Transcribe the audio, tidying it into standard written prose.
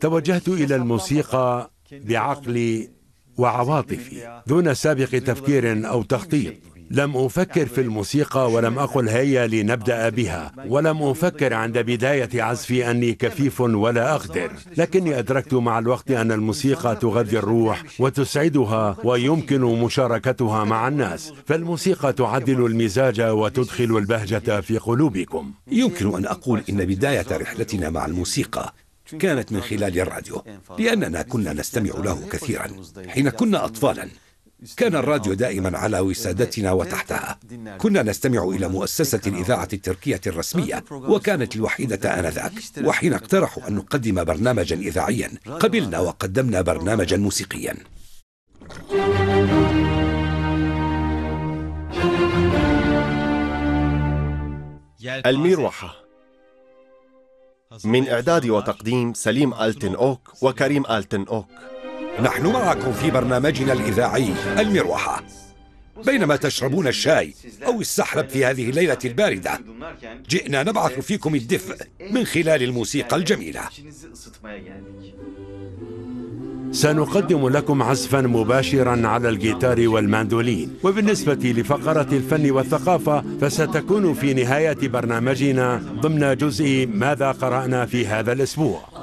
توجهت إلى الموسيقى بعقلي وعواطفي دون سابق تفكير أو تخطيط. لم أفكر في الموسيقى ولم أقل هيا لنبدأ بها، ولم أفكر عند بداية عزفي أني كفيف ولا أقدر، لكني أدركت مع الوقت أن الموسيقى تغذي الروح وتسعدها ويمكن مشاركتها مع الناس، فالموسيقى تعدل المزاج وتدخل البهجة في قلوبكم. يمكن أن أقول إن بداية رحلتنا مع الموسيقى كانت من خلال الراديو، لأننا كنا نستمع له كثيرا حين كنا أطفالا. كان الراديو دائما على وسادتنا وتحتها. كنا نستمع إلى مؤسسة الإذاعة التركية الرسمية، وكانت الوحيدة آنذاك. وحين اقترحوا أن نقدم برنامجا إذاعيا قبلنا وقدمنا برنامجا موسيقيا. المروحة من إعداد وتقديم سليم آلتن أوك وكريم آلتن أوك. نحن معكم في برنامجنا الإذاعي المروحة. بينما تشربون الشاي أو السحلب في هذه الليلة الباردة، جئنا نبعث فيكم الدفء من خلال الموسيقى الجميلة. سنقدم لكم عزفا مباشرا على الجيتار والماندولين. وبالنسبة لفقرة الفن والثقافة فستكون في نهاية برنامجنا ضمن جزء ماذا قرأنا في هذا الأسبوع.